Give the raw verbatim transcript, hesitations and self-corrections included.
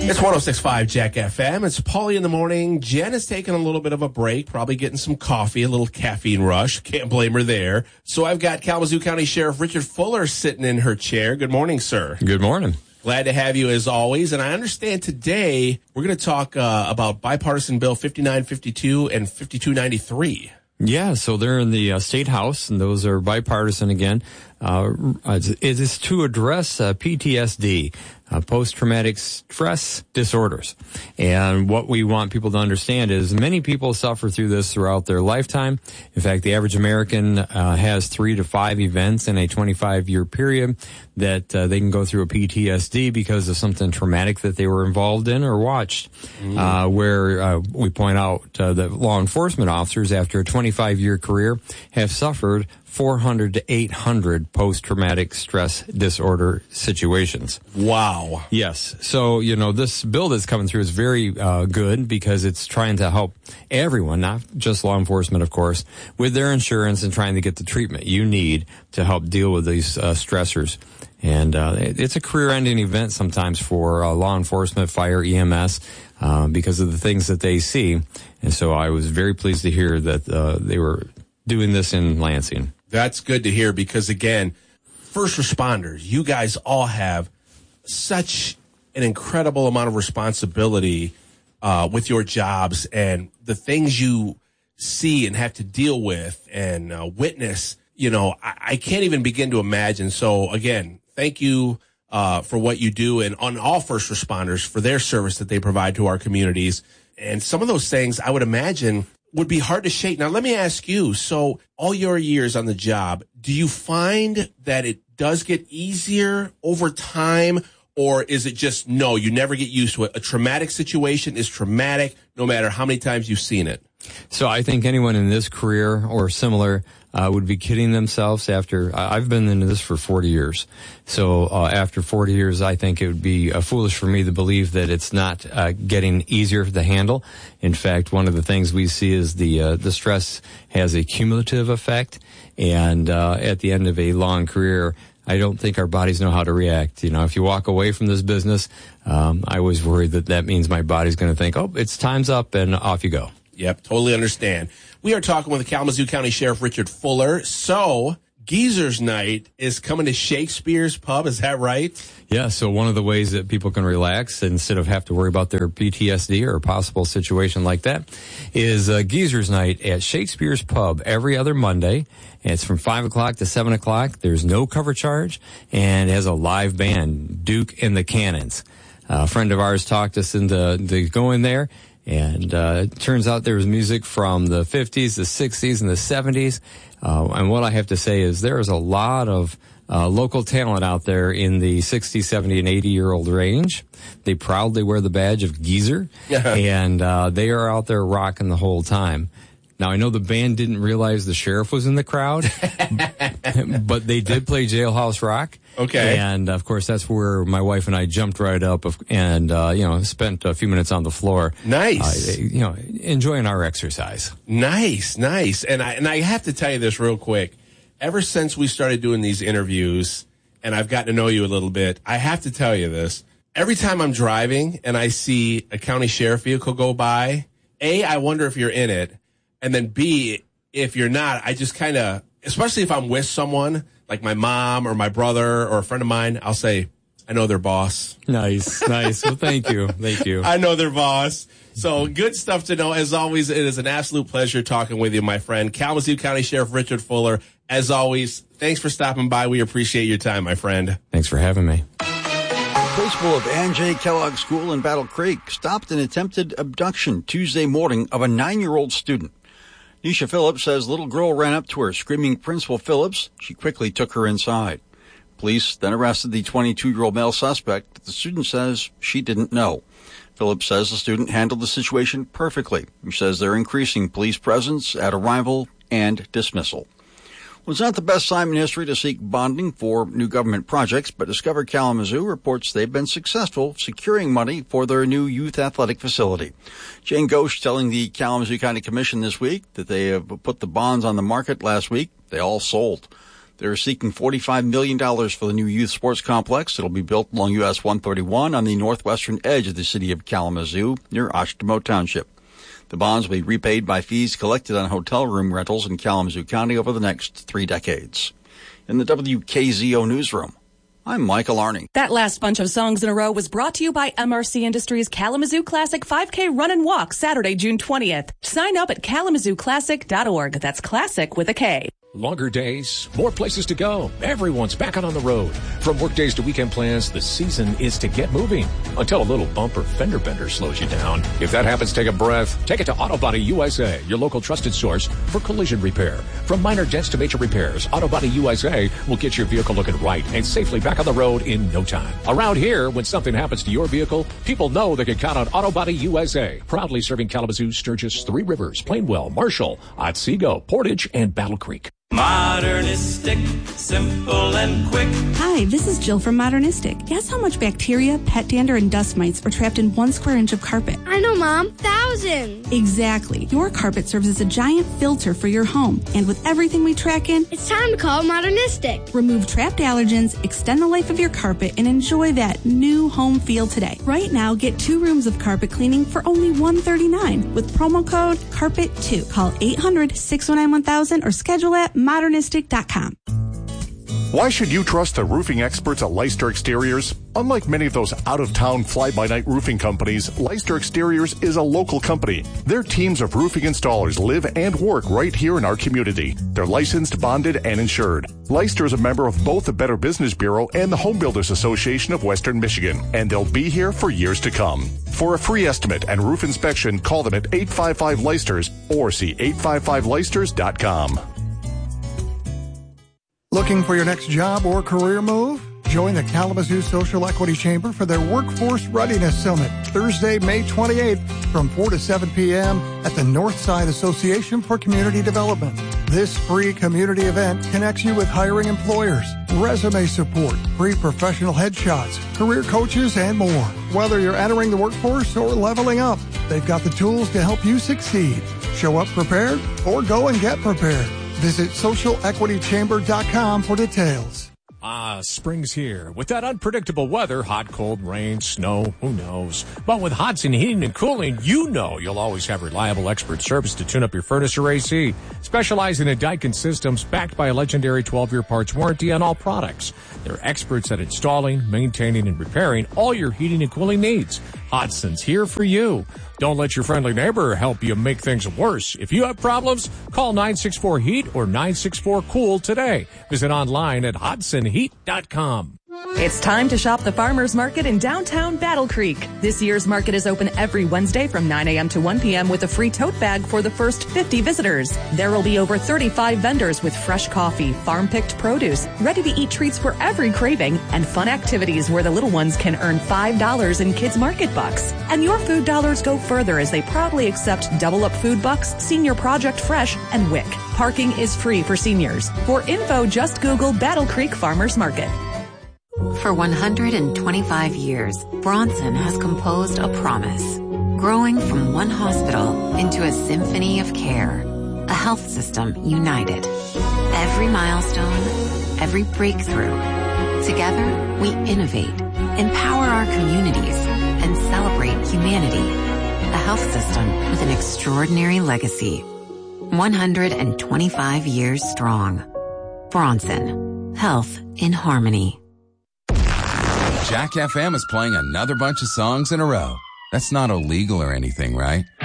It's one oh six point five Jack F M. It's Paulie in the morning. Jen is taking a little bit of a break, probably getting some coffee, a little caffeine rush. Can't blame her there. So I've got Kalamazoo County Sheriff Richard Fuller sitting in her chair. Good morning, sir. Good morning. Glad to have you as always. And I understand today we're going to talk uh, about bipartisan bill fifty-nine fifty-two and fifty-two ninety-three. Yeah, so they're in the uh, State House, and those are bipartisan again. Uh, it is to address uh, P T S D, uh, post-traumatic stress disorders. And what we want people to understand is many people suffer through this throughout their lifetime. In fact, the average American uh, has three to five events in a twenty-five year period that uh, they can go through a P T S D because of something traumatic that they were involved in or watched. Mm. Uh, where uh, we point out uh, that law enforcement officers, after a twenty-five year career, have suffered four hundred to eight hundred post-traumatic stress disorder situations. Wow. Yes. So, you know, this bill that's coming through is very uh, good because it's trying to help everyone, not just law enforcement, of course, with their insurance and trying to get the treatment you need to help deal with these uh, stressors. And uh, it's a career-ending event sometimes for uh, law enforcement, fire, E M S, uh, because of the things that they see. And so I was very pleased to hear that uh, they were doing this in Lansing. That's good to hear because, again, first responders, you guys all have such an incredible amount of responsibility uh, with your jobs and the things you see and have to deal with and uh, witness. You know, I, I can't even begin to imagine. So, again, thank you uh, for what you do and on all first responders for their service that they provide to our communities. And some of those things I would imagine would be hard to shake. Now, let me ask you, so all your years on the job, do you find that it does get easier over time, or is it just, no, you never get used to it? A traumatic situation is traumatic no matter how many times you've seen it. So I think anyone in this career or similar uh, would be kidding themselves after, I've been into this for forty years. So uh, after forty years, I think it would be uh, foolish for me to believe that it's not uh, getting easier to handle. In fact, one of the things we see is the uh, the stress has a cumulative effect. And uh, at the end of a long career, I don't think our bodies know how to react. You know, if you walk away from this business, um, I was worried that that means my body's going to think, oh, it's time's up, and off you go. Yep, totally understand. We are talking with the Kalamazoo County Sheriff Richard Fuller. So, Geezer's Night is coming to Shakespeare's Pub, is that right? Yeah, so one of the ways that people can relax instead of have to worry about their P T S D or a possible situation like that is uh, Geezer's Night at Shakespeare's Pub every other Monday. And it's from five o'clock to seven o'clock. There's no cover charge, and it has a live band, Duke and the Cannons. Uh, a friend of ours talked us into, into going there. And uh, it turns out there was music from the fifties, the sixties, and the seventies. Uh, and what I have to say is there is a lot of uh, local talent out there in the sixty, seventy, and eighty-year-old range. They proudly wear the badge of Geezer, yeah. and uh, they are out there rocking the whole time. Now, I know the band didn't realize the sheriff was in the crowd, but they did play Jailhouse Rock. Okay. And, of course, that's where my wife and I jumped right up and, uh, you know, spent a few minutes on the floor. Nice. Uh, you know, enjoying our exercise. Nice, nice. And I, and I have to tell you this real quick. Ever since we started doing these interviews, and I've gotten to know you a little bit, I have to tell you this. Every time I'm driving and I see a county sheriff vehicle go by, A, I wonder if you're in it. And then B, if you're not, I just kind of, especially if I'm with someone, like my mom or my brother or a friend of mine, I'll say, I know their boss. Nice, nice. Well, thank you. Thank you. I know their boss. So good stuff to know. As always, it is an absolute pleasure talking with you, my friend. Kalamazoo County Sheriff Richard Fuller. As always, thanks for stopping by. We appreciate your time, my friend. Thanks for having me. Principal of Ann J. Kellogg School in Battle Creek stopped an attempted abduction Tuesday morning of a nine-year-old student. Nisha Phillips says little girl ran up to her screaming Principal Phillips. She quickly took her inside. Police then arrested the twenty-two-year-old male suspect, but the student says she didn't know. Phillips says the student handled the situation perfectly. He says they're increasing police presence at arrival and dismissal. Well, it's not the best time in history to seek bonding for new government projects, but Discover Kalamazoo reports they've been successful securing money for their new youth athletic facility. Jane Ghosh telling the Kalamazoo County Commission this week that they have put the bonds on the market last week. They all sold. They're seeking forty-five million dollars for the new youth sports complex. It'll be built along U S one thirty-one on the northwestern edge of the city of Kalamazoo near Oshtemo Township. The bonds will be repaid by fees collected on hotel room rentals in Kalamazoo County over the next three decades. In the W K Z O newsroom, I'm Michael Arning. That last bunch of songs in a row was brought to you by M R C Industries Kalamazoo Classic five K Run and Walk Saturday, June twentieth. Sign up at kalamazoo classic dot org. That's classic with a K. Longer days, more places to go. Everyone's back out on the road. From work days to weekend plans, the season is to get moving. Until a little bumper fender bender slows you down. If that happens, take a breath. Take it to Auto Body U S A, your local trusted source for collision repair. From minor dents to major repairs, Auto Body U S A will get your vehicle looking right and safely back on the road in no time. Around here, when something happens to your vehicle, people know they can count on Auto Body U S A. Proudly serving Kalamazoo, Sturgis, Three Rivers, Plainwell, Marshall, Otsego, Portage, and Battle Creek. Modernistic, simple and quick. Hi, this is Jill from Modernistic. Guess how much bacteria, pet dander, and dust mites are trapped in one square inch of carpet? I know, Mom. Thousands. Exactly. Your carpet serves as a giant filter for your home. And with everything we track in, it's time to call Modernistic. Remove trapped allergens, extend the life of your carpet, and enjoy that new home feel today. Right now, get two rooms of carpet cleaning for only one hundred thirty-nine dollars with promo code carpet two. Call eight hundred, six oh nine, one thousand or schedule at modernistic dot com. Why should you trust the roofing experts at Leicester Exteriors? Unlike many of those out-of-town fly-by-night roofing companies, Leicester Exteriors is a local company. Their teams of roofing installers live and work right here in our community. They're licensed, bonded, and insured. Leicester is a member of both the Better Business Bureau and the Home Builders Association of Western Michigan, and they'll be here for years to come. For a free estimate and roof inspection, call them at eight five five Leicesters or see eight five five leicesters dot com. Looking for your next job or career move? Join the Kalamazoo Social Equity Chamber for their Workforce Readiness Summit, Thursday, May twenty-eighth, from four to seven p.m. at the Northside Association for Community Development. This free community event connects you with hiring employers, resume support, free professional headshots, career coaches, and more. Whether you're entering the workforce or leveling up, they've got the tools to help you succeed. Show up prepared or go and get prepared. Visit social equity chamber dot com for details. Ah, spring's here. With that unpredictable weather, hot, cold, rain, snow, who knows? But with Hodson Heating and Cooling, you know you'll always have reliable expert service to tune up your furnace or A C. Specializing in Daikin systems backed by a legendary twelve-year parts warranty on all products. They're experts at installing, maintaining, and repairing all your heating and cooling needs. Hodson's here for you. Don't let your friendly neighbor help you make things worse. If you have problems, call nine six four heat or nine six four cool today. Visit online at hodson heat dot com. It's time to shop the Farmers Market in downtown Battle Creek. This year's market is open every Wednesday from nine a.m. to one p.m. with a free tote bag for the first fifty visitors. There will be over thirty-five vendors with fresh coffee, farm-picked produce, ready-to-eat treats for every craving, and fun activities where the little ones can earn five dollars in Kids Market Bucks. And your food dollars go further as they proudly accept Double Up Food Bucks, Senior Project Fresh, and W I C. Parking is free for seniors. For info, just Google Battle Creek Farmers Market. For one hundred twenty-five years, Bronson has composed a promise, growing from one hospital into a symphony of care, a health system united. Every milestone, every breakthrough. Together, we innovate, empower our communities, and celebrate humanity. A health system with an extraordinary legacy. one hundred twenty-five years strong. Bronson. Health in harmony. Jack F M is playing another bunch of songs in a row. That's not illegal or anything, right?